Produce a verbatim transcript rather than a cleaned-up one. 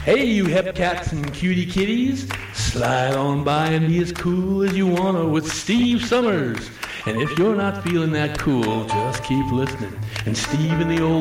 Hey, you hep cats and cutie kitties, slide on by and be as cool as you wanna with Steve Summers. And if you're not feeling that cool, just keep listening. And Steve and the old